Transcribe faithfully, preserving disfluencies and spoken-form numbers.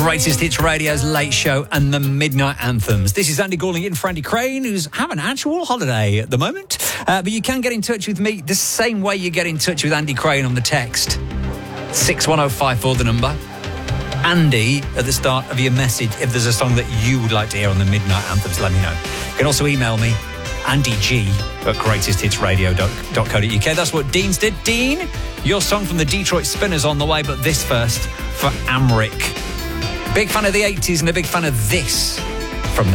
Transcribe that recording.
Greatest Hits Radio's Late Show and the Midnight Anthems. This is Andy Galling in for Andy Crane, who's having an actual holiday at the moment. Uh, but you can get in touch with me the same way you get in touch with Andy Crane on the text. six one oh five four, the number. Andy, at the start of your message, if there's a song that you would like to hear on the Midnight Anthems, let me know. You can also email me, Andy G at greatest hits radio dot co dot uk. That's what Dean's did. Dean, your song from the Detroit Spinners on the way, but this first for Amric. Big fan of the eighties and a big fan of this.